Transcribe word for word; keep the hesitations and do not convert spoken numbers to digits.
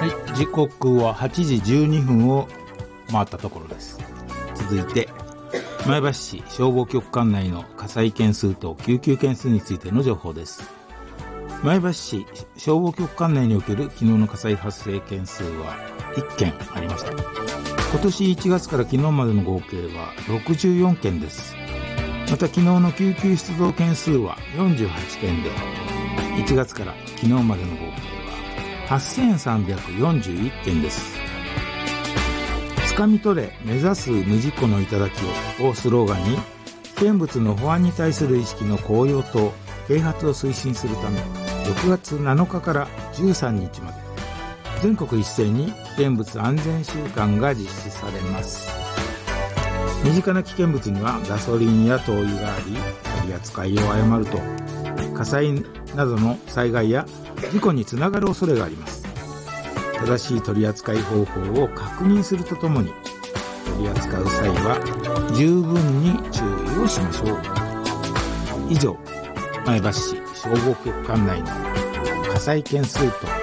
はい、時刻ははちじじゅうにふんを回ったところです。続いて前橋市消防局管内の火災件数と救急件数についての情報です。前橋市消防局管内における昨日の火災発生件数はいっけんありました。今年いちがつから昨日までの合計はろくじゅうよんけんです。また昨日の救急出動件数はよんじゅうはちけんで、いちがつから昨日までの合計ははっせんさんびゃくよんじゅういっけんです。つかみ取れ目指す無事故の頂をスローガンに、危険物の保安に対する意識の高揚と啓発を推進するため、ろくがつなのかからじゅうさんにちまで全国一斉に危険物安全週間が実施されます。身近な危険物にはガソリンや灯油があり、取り扱いを誤ると火災などの災害や事故につながる恐れがあります。正しい取り扱い方法を確認するとともに、取り扱う際は十分に注意をしましょう。以上、前橋市消防局管内の火災件数と